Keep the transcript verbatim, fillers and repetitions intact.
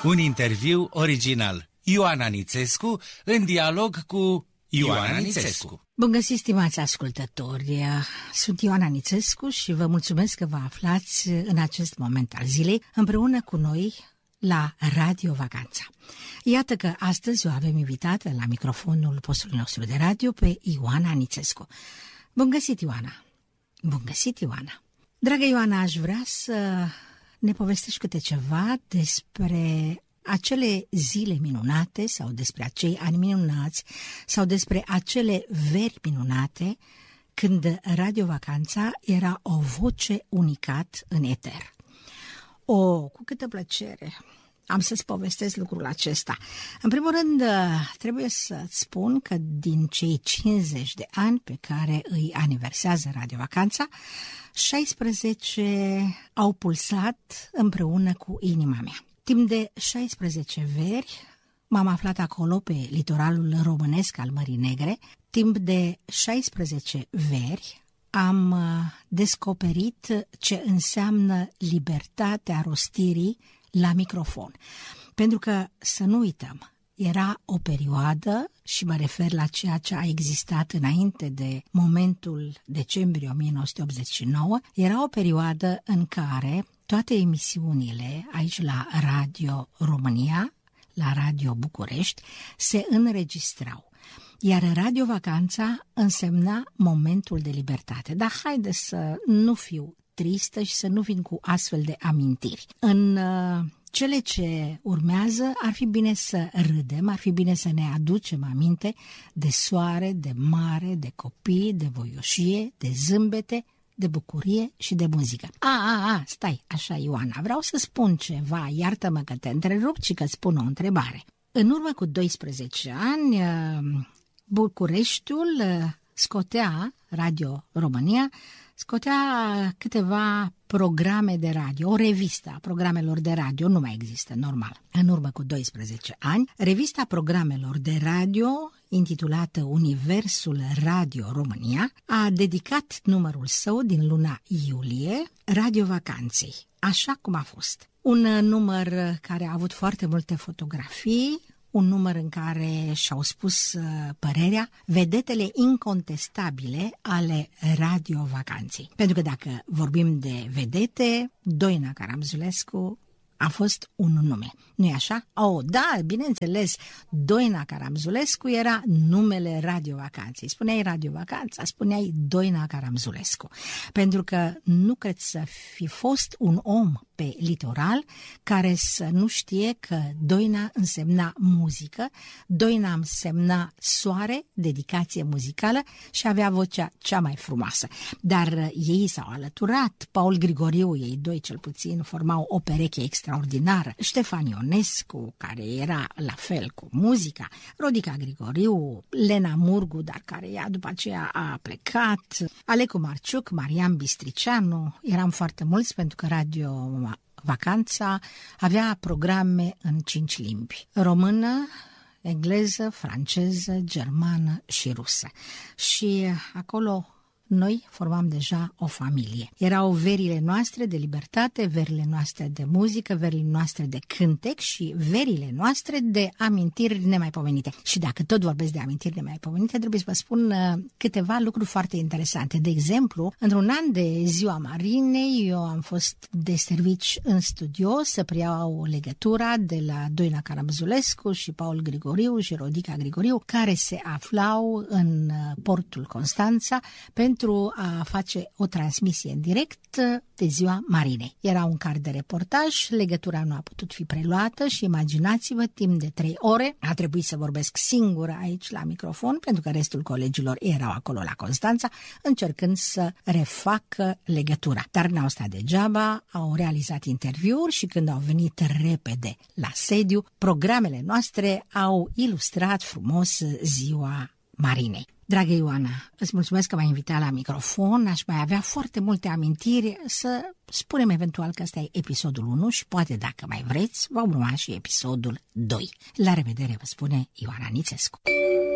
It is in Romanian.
Un interviu original. Ioana Nițescu în dialog cu Ioana Nițescu. Bun găsit, stimați ascultători! Sunt Ioana Nițescu și vă mulțumesc că vă aflați în acest moment al zilei împreună cu noi la Radio Vacanța. Iată că astăzi o avem invitată la microfonul postului nostru de radio pe Ioana Nițescu. Bun găsit, Ioana! Bun găsit, Ioana! Dragă Ioana, aș vrea să ne povestești câte ceva despre acele zile minunate sau despre acei ani minunați sau despre acele veri minunate când Radio Vacanța era o voce unicat în eter. O, cu câtă plăcere am să-ți povestesc lucrul acesta. În primul rând, trebuie să-ți spun că din cei cincizeci de ani pe care îi aniversează Radio Vacanța, șaisprezece au pulsat împreună cu inima mea. Timp de șaisprezece veri m-am aflat acolo pe litoralul românesc al Mării Negre. Timp de șaisprezece veri am descoperit ce înseamnă libertatea rostirii la microfon. Pentru că, să nu uităm, era o perioadă, și mă refer la ceea ce a existat înainte de momentul decembrie o mie nouă sute optzeci și nouă, era o perioadă în care toate emisiunile aici la Radio România, la Radio București, se înregistrau. Iar Radio Vacanța însemna momentul de libertate. Dar haide să nu fiu tristă și să nu vin cu astfel de amintiri. În uh, cele ce urmează ar fi bine să râdem, ar fi bine să ne aducem aminte de soare, de mare, de copii, de voioșie, de zâmbete, de bucurie și de muzică. A, a, a, stai, așa, Ioana, vreau să spun ceva, iartă-mă că te întrerup și că spun o întrebare. În urmă cu doisprezece ani, Bucureștiul scotea, Radio România, scotea câteva programe de radio, o revistă a programelor de radio, nu mai există, normal. În urmă cu doisprezece ani, revista programelor de radio, intitulată Universul Radio România, a dedicat numărul său din luna iulie Radio Vacanței, așa cum a fost. Un număr care a avut foarte multe fotografii, un număr în care și-au spus uh, părerea vedetele incontestabile ale Radio Vacanței. Pentru că dacă vorbim de vedete, Doina Caramzulescu a fost un nume, nu-i așa? Oh, da, bineînțeles, Doina Caramzulescu era numele Radio Vacanței. Spuneai Radio Vacanța, spuneai Doina Caramzulescu. Pentru că nu cred să fi fost un om pe litoral care să nu știe că Doina însemna muzică, Doina însemna soare, dedicație muzicală și avea vocea cea mai frumoasă. Dar ei s-au alăturat, Paul Grigoriu, ei doi cel puțin, formau o pereche extraordinară, Ștefan Ionescu, care era la fel cu muzica, Rodica Grigoriu, Lena Murgu, dar care ea după aceea a plecat, Alecu Marciuc, Marian Bistricianu, eram foarte mulți pentru că Radio Vacanța avea programe în cinci limbi: română, engleză, franceză, germană și rusă. Și acolo noi formam deja o familie. Erau verile noastre de libertate, verile noastre de muzică, verile noastre de cântec și verile noastre de amintiri nemaipomenite. Și dacă tot vorbesc de amintiri nemaipomenite, trebuie să vă spun uh, câteva lucruri foarte interesante. De exemplu, într-un an de Ziua Marinei, eu am fost de servici în studio să preiau legătura de la Doina Caramzulescu și Paul Grigoriu și Rodica Grigoriu, care se aflau în portul Constanța pentru pentru a face o transmisie în direct de Ziua Marinei. Era un card de reportaj, legătura nu a putut fi preluată și imaginați-vă, timp de trei ore a trebuit să vorbesc singură aici la microfon, pentru că restul colegilor erau acolo la Constanța, încercând să refacă legătura. Dar n-au stat degeaba, au realizat interviuri și când au venit repede la sediu, programele noastre au ilustrat frumos Ziua Marinei. Dragă Ioana, îți mulțumesc că m-ai invitat la microfon, aș mai avea foarte multe amintiri, să spunem eventual că ăsta e episodul unu și poate dacă mai vreți, va urma și episodul doi. La revedere, vă spune Ioana Nițescu.